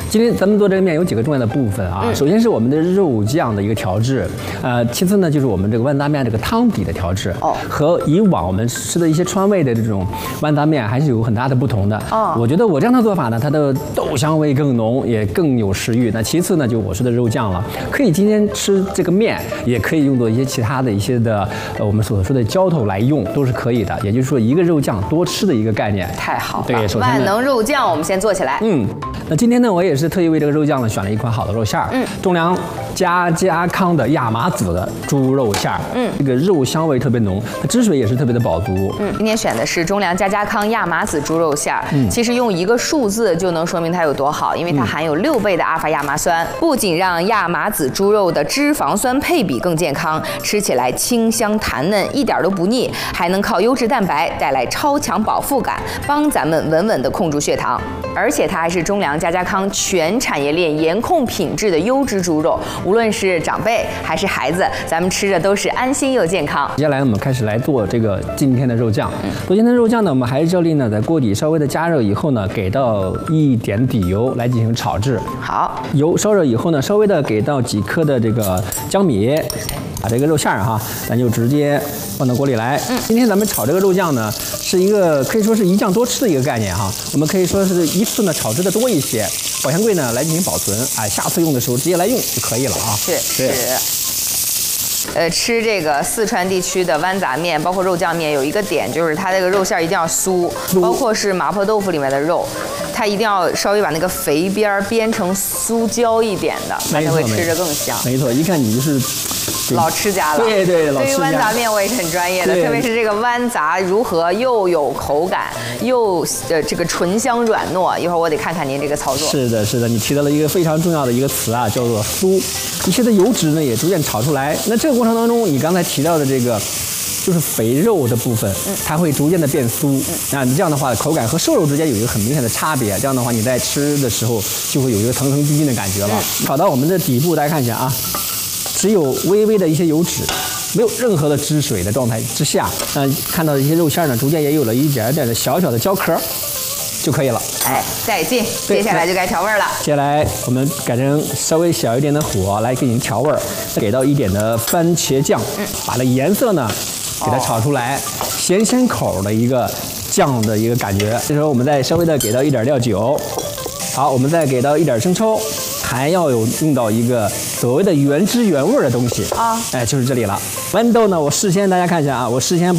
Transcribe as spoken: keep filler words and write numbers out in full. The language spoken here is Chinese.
今天咱们做这个面有几个重要的部分啊，嗯、首先是我们的肉酱的一个调制，呃，其次呢就是我们这个豌杂面这个汤底的调制，哦，和以往我们吃的一些川味的这种豌杂面还是有很大的不同的。哦，我觉得我这样的做法呢，它的豆香味更浓，也更有食欲。那其次呢，就我说的肉酱了，可以今天吃这个面，也可以用作一些其他的一些的呃我们所说的浇头来用，都是可以的。也就是说，一个肉酱多吃的一个概念。 太好了， 对，首先万能肉酱我们先做起来。 嗯，那今天呢，我也是特意为这个肉酱呢选了一款好的肉馅儿，嗯，中粮家家康的亚麻籽的猪肉馅儿，嗯，这个肉香味特别浓，它汁水也是特别的饱足。 嗯，今天选的是中粮家家康亚麻籽猪肉馅儿，嗯，其实用一个数字就能说明它有多好，因为它含有六倍的阿法亚麻酸，不仅让亚麻籽猪肉的脂肪酸配比更健康，吃起来清香弹嫩，一点都不腻，还能靠优质蛋白带来超强饱腹感，帮咱们稳稳地控住血糖。而且它还是中粮家家康全产业链严控品质的优质猪肉，无论是长辈还是孩子，咱们吃着都是安心又健康。 接下来我们开始来做这个今天的肉酱。嗯，做今天的肉酱呢，我们还是照例呢，在锅底稍微的加热以后呢，给到一点底油来进行炒制。 好， 油烧热以后呢，稍微的给到几颗的这个姜米。把这个肉馅儿哈，咱就直接放到锅里来。嗯，今天咱们炒这个肉酱呢，是一个可以说是一酱多吃的一个概念哈。我们可以说是一次呢炒制的多一些，保鲜柜呢来进行保存，哎，下次用的时候直接来用就可以了啊。 是是。呃，吃这个四川地区的豌杂面，包括肉酱面，有一个点就是它这个肉馅一定要酥，包括是麻婆豆腐里面的肉，它一定要稍微把那个肥边煸成酥焦一点的，它才会吃着更香。 没错，一看你就是。 老吃家了， 对对，老对于豌杂面我也是很专业的，特别是这个豌杂如何又有口感，又呃这个醇香软糯，一会儿我得看看您这个操作。 是的，是的，你提到了一个非常重要的一个词啊，叫做酥。一些的油脂呢也逐渐炒出来，那这个过程当中，你刚才提到的这个。就是肥肉的部分，它会逐渐的变酥。那你这样的话，口感和瘦肉之间有一个很明显的差别。这样的话，你在吃的时候就会有一个层层递进的感觉了。炒到我们的底部，大家看一下啊，只有微微的一些油脂，没有任何的汁水的状态之下，嗯，看到一些肉馅呢，逐渐也有了一点点的小小的焦壳。就可以了， 哎，再进，接下来就该调味了。 接下来我们改成稍微小一点的火来进行调味，给到一点的番茄酱，嗯，把那颜色呢给它炒出来，哦、咸咸口的一个酱的一个感觉。这时候我们再稍微的给到一点料酒，好，我们再给到一点生抽，还要有用到一个所谓的原汁原味的东西啊，哎，就是这里了。豌豆呢，我事先大家看一下啊，我事先